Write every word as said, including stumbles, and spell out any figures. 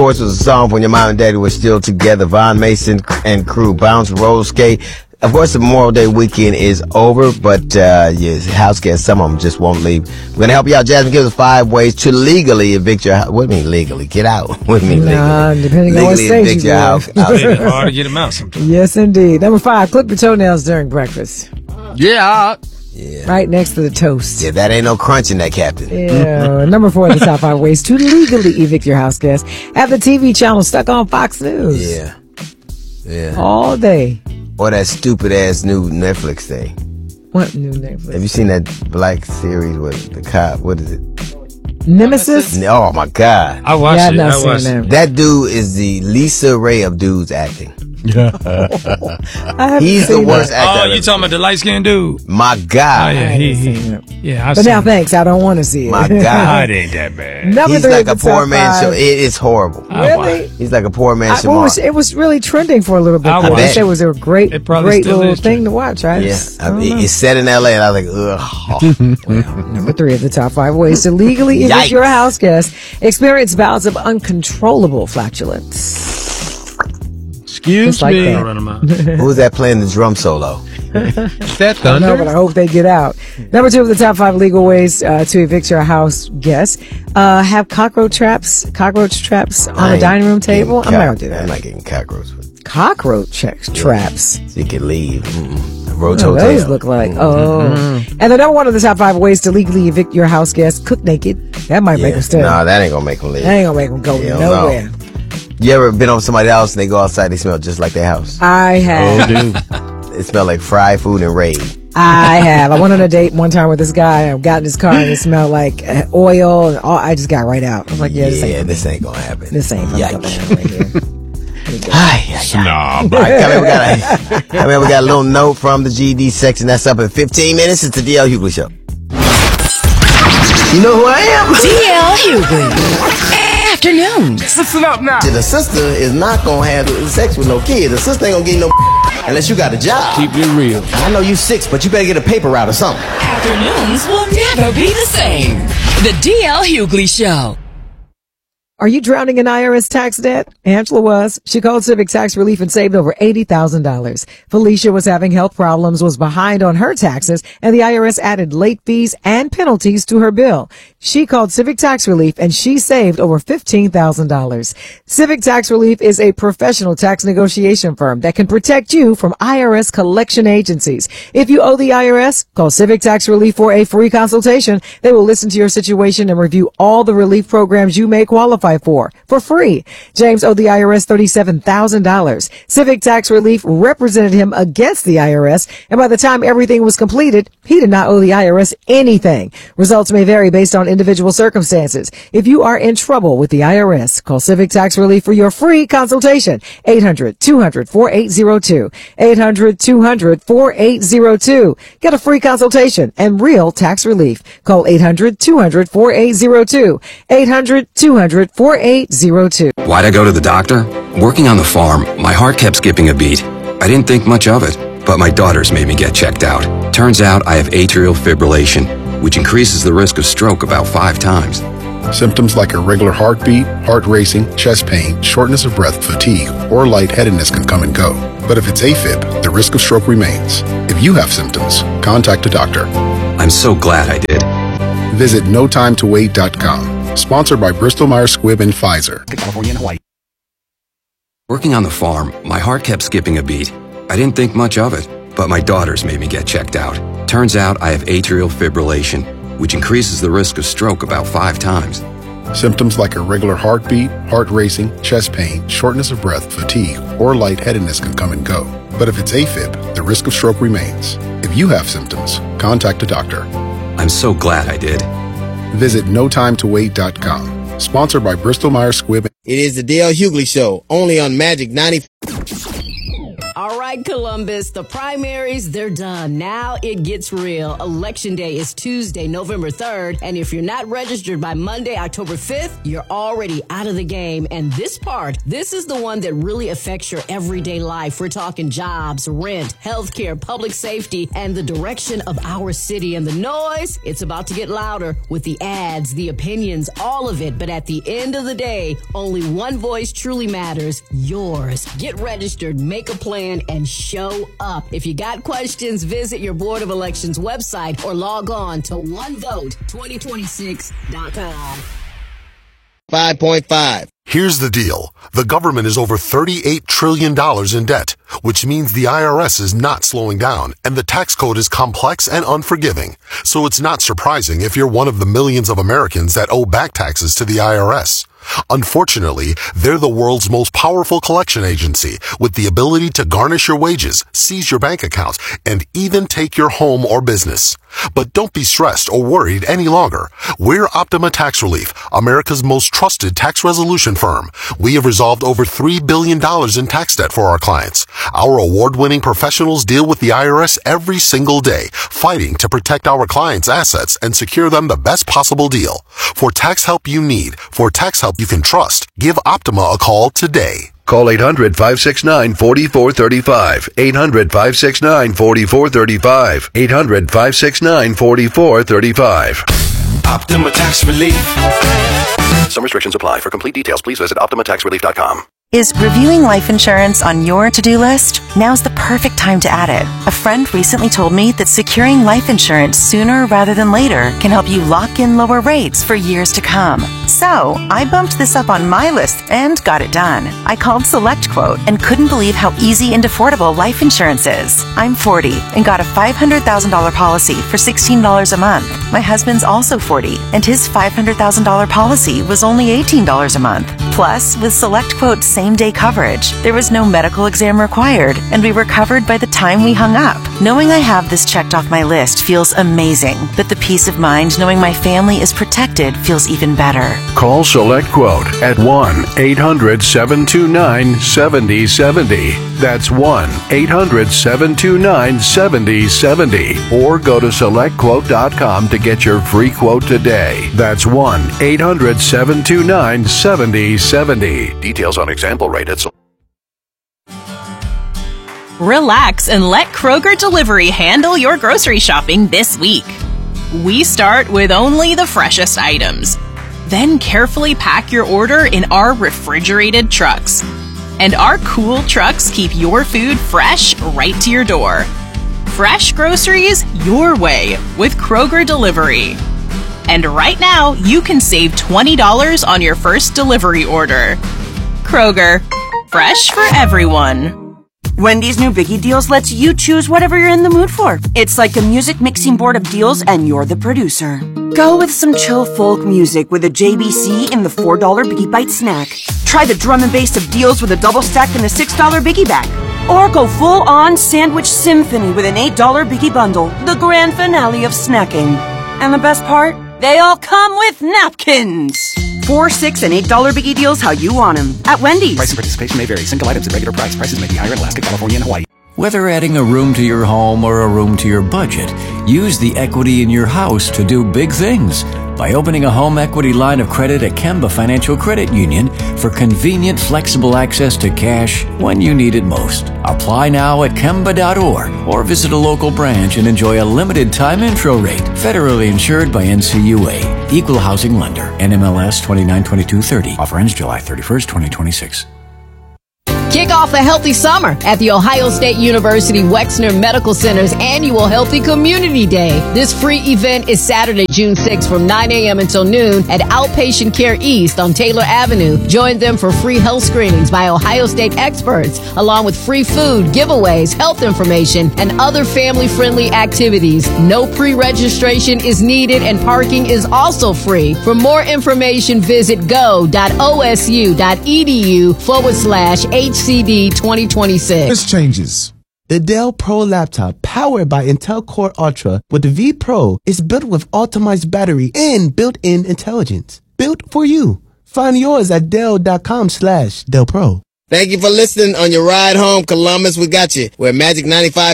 course, was a song when your mom and daddy were still together. Von Mason and crew, Bounce, Roller Skate. Of course, the Memorial Day weekend is over, but uh, yes, house guests, some of them just won't leave. We're going to help you out. Jasmine gives us five ways to legally evict your house. What do you mean legally? Get out. What do you mean legally? Nah, depending on what state evict you your live. house. house. It's hard to get them out sometimes. Yes, indeed. Number five, clip your toenails during breakfast. Yeah. Yeah. Right next to the toast. Yeah, that ain't no crunching that, Captain. Yeah. Number four, the top five ways to legally evict your house guests. Have the T V channel stuck on Fox News. Yeah. Yeah. All day. Or that stupid ass new Netflix thing. What new Netflix? Have you seen that black series with the cop? What is it? Nemesis? Oh my God. I watched Yeah, I've it. not I seen watched that. it. That dude is the Lisa Ray of dudes acting. I haven't He's the seen worst that. actor. Oh, I've you ever talking about the light skinned dude? My Oh, God. yeah. I He, haven't he, seen it. yeah, I've But seen now, it. thanks. I don't want to see it. My Oh, God. it ain't that bad. Number He's three like of a the poor top man show. five. It is horrible. I Really? watched. He's like a poor man I, well, it, was, Shamar. it was really trending for a little bit. I I watched guess it. it was a great, It probably great still little is thing trending. to watch. I Yeah, just, I I don't mean, know. it's set in L A, and I was like, ugh. Number three of the top five ways to legally evict Yikes. your house guest. Experience bouts of uncontrollable flatulence. Excuse Just like me. that. Run 'em out. Who's that playing the drum solo? Is that I know, thunder? but I hope they get out. Number two of the top five legal ways uh, to evict your house guests. Uh, have cockroach traps, cockroach traps on I the ain't dining room getting table. I'm cock- not gonna do that. I'm not getting cockroaches. But Cockroach tra- traps. so you can leave. Mm-mm. Roach What do Hotel. those look like? Oh. And the number one of the top five ways to legally evict your house guests, cook naked. That might make Yeah. them stay. Nah, that ain't gonna make them leave. That ain't gonna make them go Hell nowhere. no. You ever been over somebody's house and they go outside, they smell just like their house? I have. dude. It smell like fried food and raid. I have. I went on a date one time with this guy. I got in his car and it smelled like uh, oil. And all, I just got right out. I was like, yeah, this ain't, this ain't gonna happen. this ain't gonna Yikes. happen right here. Ay, ay, ay. Snob. All right, come here, we got a, come here, we got a little note from the G D section. That's up in fifteen minutes. It's the D L Hughley Show. You know who I am? D L Hughley. Afternoons. Listen up now. The sister is not gonna have sex with no kid. The sister ain't gonna get no unless you got a job. Keep it real. I know you six, but you better get a paper route or something. Afternoons will never be the same. The D L Hughley Show. Are you drowning in I R S tax debt? Angela was. She called Civic Tax Relief and saved over eighty thousand dollars. Felicia was having health problems, was behind on her taxes, and the I R S added late fees and penalties to her bill. She called Civic Tax Relief and she saved over fifteen thousand dollars. Civic Tax Relief is a professional tax negotiation firm that can protect you from I R S collection agencies. If you owe the I R S, call Civic Tax Relief for a free consultation. They will listen to your situation and review all the relief programs you may qualify for, for free. James owed the I R S thirty-seven thousand dollars. Civic Tax Relief represented him against the I R S, and by the time everything was completed, he did not owe the I R S anything. Results may vary based on individual circumstances. If you are in trouble with the I R S, call Civic Tax Relief for your free consultation. eight hundred, two hundred, forty-eight oh two. eight hundred, two hundred, forty-eight oh two. Get a free consultation and real tax relief. Call eight hundred, two hundred, forty-eight oh two. eight hundred, two hundred, forty-eight oh two. Why'd I go to the doctor? Working on the farm, my heart kept skipping a beat. I didn't think much of it, but my daughters made me get checked out. Turns out I have atrial fibrillation, which increases the risk of stroke about five times. Symptoms like irregular heartbeat, heart racing, chest pain, shortness of breath, fatigue, or lightheadedness can come and go. But if it's AFib, the risk of stroke remains. If you have symptoms, contact a doctor. I'm so glad I did. Visit no time to wait dot com. Sponsored by Bristol Myers Squibb and Pfizer. Working on the farm, my heart kept skipping a beat. I didn't think much of it, but my daughters made me get checked out. Turns out I have atrial fibrillation, which increases the risk of stroke about five times. Symptoms like irregular heartbeat, heart racing, chest pain, shortness of breath, fatigue, or lightheadedness can come and go. But if it's AFib, the risk of stroke remains. If you have symptoms, contact a doctor. I'm so glad I did. Visit no time to wait dot com. Sponsored by Bristol Myers Squibb. It is the D L Hughley Show, only on Magic ninety. All right, Columbus, the primaries, they're done. Now it gets real. Election day is Tuesday, November third. And if you're not registered by Monday, October fifth, you're already out of the game. And this part, this is the one that really affects your everyday life. We're talking jobs, rent, healthcare, public safety, and the direction of our city. And the noise, it's about to get louder with the ads, the opinions, all of it. But at the end of the day, only one voice truly matters, yours. Get registered, make a plan, and show up. If you got questions, visit your Board of Elections website or log on to one vote twenty twenty-six dot com. five point five. Here's the deal. The government is over thirty-eight trillion dollars in debt, which means the I R S is not slowing down, and the tax code is complex and unforgiving. So it's not surprising if you're one of the millions of Americans that owe back taxes to the I R S. Unfortunately, they're the world's most powerful collection agency with the ability to garnish your wages, seize your bank accounts, and even take your home or business. But don't be stressed or worried any longer. We're Optima Tax Relief, America's most trusted tax resolution firm. We have resolved over three billion dollars in tax debt for our clients. Our award-winning professionals deal with the I R S every single day, fighting to protect our clients' assets and secure them the best possible deal. For tax help you need, for tax help you can trust, give Optima a call today. Call eight hundred, five six nine, four four three five. eight hundred, five six nine, four four three five. eight hundred, five six nine, four four three five. Optima Tax Relief. Some restrictions apply. For complete details, please visit optima tax relief dot com. Is reviewing life insurance on your to-do list? Now's the perfect time to add it. A friend recently told me that securing life insurance sooner rather than later can help you lock in lower rates for years to come. So, I bumped this up on my list and got it done. I called SelectQuote and couldn't believe how easy and affordable life insurance is. I'm forty and got a five hundred thousand dollars policy for sixteen dollars a month. My husband's also forty and his five hundred thousand dollars policy was only eighteen dollars a month. Plus, with SelectQuote's same-day coverage, there was no medical exam required, and we were covered by the time we hung up. Knowing I have this checked off my list feels amazing, but the peace of mind knowing my family is protected feels even better. Call SelectQuote at one eight hundred, seven two nine, seven zero seven zero. That's one eight hundred, seven two nine, seven zero seven zero. Or go to select quote dot com to get your free quote today. That's one eight hundred, seven two nine, seven zero seven zero. Details on example rate at Select. Relax and let Kroger Delivery handle your grocery shopping this week. We start with only the freshest items. Then carefully pack your order in our refrigerated trucks. And our cool trucks keep your food fresh right to your door. Fresh groceries your way with Kroger Delivery. And right now, you can save twenty dollars on your first delivery order. Kroger, fresh for everyone. Wendy's new Biggie Deals lets you choose whatever you're in the mood for. It's like a music mixing board of deals, and you're the producer. Go with some chill folk music with a J B C in the four dollar Biggie Bite snack. Try the drum and bass of deals with a double stack in the six dollar Biggie Bag. Or go full-on sandwich symphony with an eight dollar Biggie Bundle, the grand finale of snacking. And the best part? They all come with napkins. Four, six, and eight dollar Biggie Deals how you want them at Wendy's. Price and participation may vary. Single items at regular price. Prices may be higher in Alaska, California, and Hawaii. Whether adding a room to your home or a room to your budget, use the equity in your house to do big things by opening a home equity line of credit at Kemba Financial Credit Union for convenient, flexible access to cash when you need it most. Apply now at kemba dot org or visit a local branch and enjoy a limited time intro rate. Federally insured by N C U A. Equal housing lender. N M L S twenty-nine twenty-two thirty. Offer ends July thirty-first, twenty twenty-six. Kick off a healthy summer at the Ohio State University Wexner Medical Center's annual Healthy Community Day. This free event is Saturday, June sixth from nine a.m. until noon at Outpatient Care East on Taylor Avenue. Join them for free health screenings by Ohio State experts, along with free food, giveaways, health information, and other family-friendly activities. No pre-registration is needed, and parking is also free. For more information, visit go.osu.edu forward slash H C D twenty twenty-six. This changes. The Dell Pro laptop, powered by Intel Core Ultra with the V Pro, is built with optimized battery and built-in intelligence. Built for you. Find yours at Dell dot com slash Dell Pro. Thank you for listening on your ride home, Columbus. We got you. We're Magic ninety-five.